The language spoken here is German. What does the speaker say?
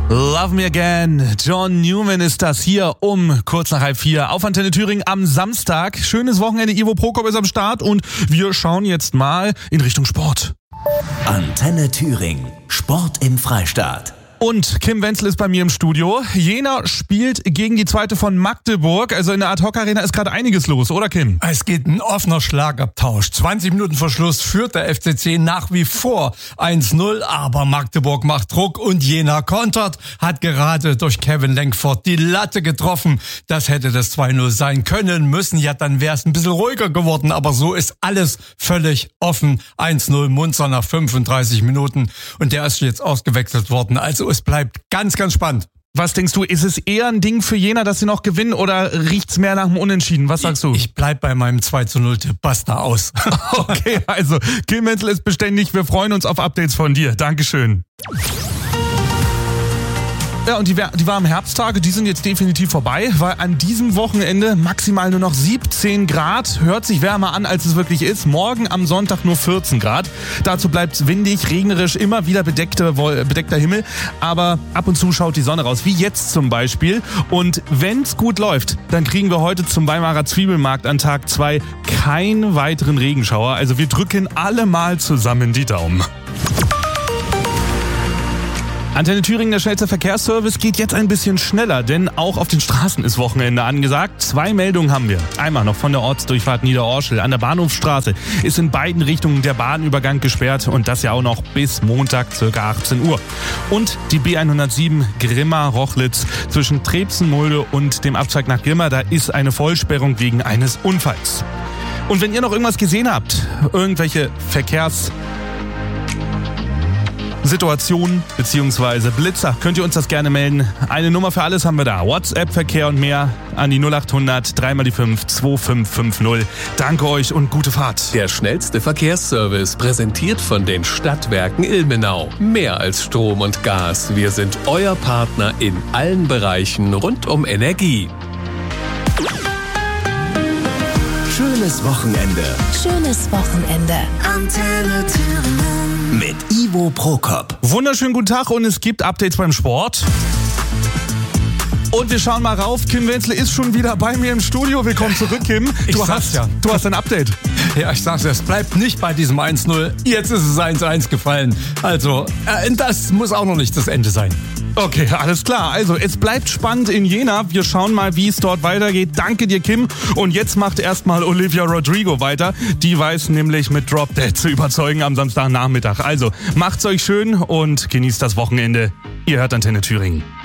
Love Me Again. John Newman ist das hier um kurz nach 3:30 auf Antenne Thüringen am Samstag. Schönes Wochenende, Ivo Prokop ist am Start und wir schauen jetzt mal in Richtung Sport. Antenne Thüringen. Sport im Freistaat. Und Kim Wenzel ist bei mir im Studio. Jena spielt gegen die zweite von Magdeburg. Also in der Ad-Hoc-Arena ist gerade einiges los, oder Kim? Es geht ein offener Schlagabtausch. 20 Minuten vor Schluss führt der FCC nach wie vor 1-0. Aber Magdeburg macht Druck und Jena kontert. Hat gerade durch Kevin Lenkford die Latte getroffen. Das hätte das 2-0 sein können müssen. Ja, dann wäre es ein bisschen ruhiger geworden. Aber so ist alles völlig offen. 1-0 Munzer nach 35 Minuten. Und der ist jetzt ausgewechselt worden. Also es bleibt ganz, ganz spannend. Was denkst du, ist es eher ein Ding für Jena, dass sie noch gewinnen oder riecht's mehr nach dem Unentschieden? Was sagst du? Ich bleib bei meinem 2-0-Tipp. Basta aus. Okay, also Kim Wenzel ist beständig. Wir freuen uns auf Updates von dir. Dankeschön. Ja, und die warmen Herbsttage, die sind jetzt definitiv vorbei, weil an diesem Wochenende maximal nur noch 17 Grad. Hört sich wärmer an, als es wirklich ist. Morgen am Sonntag nur 14 Grad. Dazu bleibt's windig, regnerisch, immer wieder bedeckter Himmel. Aber ab und zu schaut die Sonne raus, wie jetzt zum Beispiel. Und wenn's gut läuft, dann kriegen wir heute zum Weimarer Zwiebelmarkt an Tag 2 keinen weiteren Regenschauer. Also wir drücken alle mal zusammen die Daumen. Antenne Thüringen, der schnellste Verkehrsservice, geht jetzt ein bisschen schneller, denn auch auf den Straßen ist Wochenende angesagt. 2 Meldungen haben wir. Einmal noch von der Ortsdurchfahrt Niederorschel. An der Bahnhofstraße ist in beiden Richtungen der Bahnübergang gesperrt und das ja auch noch bis Montag ca. 18 Uhr. Und die B107 Grimma-Rochlitz zwischen Trebsen-Mulde und dem Abzweig nach Grimma, da ist eine Vollsperrung wegen eines Unfalls. Und wenn ihr noch irgendwas gesehen habt, irgendwelche Situationen bzw. Blitzer, könnt ihr uns das gerne melden. Eine Nummer für alles haben wir da. WhatsApp, Verkehr und mehr an die 0800 3 mal die 5 2550. Danke euch und gute Fahrt. Der schnellste Verkehrsservice, präsentiert von den Stadtwerken Ilmenau. Mehr als Strom und Gas. Wir sind euer Partner in allen Bereichen rund um Energie. Schönes Wochenende. Schönes Wochenende. Antenne Thüringen. Mit Ivo Prokop. Wunderschönen guten Tag und es gibt Updates beim Sport. Und wir schauen mal rauf. Kim Wenzel ist schon wieder bei mir im Studio. Willkommen zurück, Kim. Du hast ein Update. Ja, ich sag's ja, es bleibt nicht bei diesem 1-0. Jetzt ist es 1-1 gefallen. Also, das muss auch noch nicht das Ende sein. Okay, alles klar. Also, es bleibt spannend in Jena. Wir schauen mal, wie es dort weitergeht. Danke dir, Kim. Und jetzt macht erstmal Olivia Rodrigo weiter. Die weiß nämlich mit Drop Dead zu überzeugen am Samstagnachmittag. Also, macht's euch schön und genießt das Wochenende. Ihr hört Antenne Thüringen.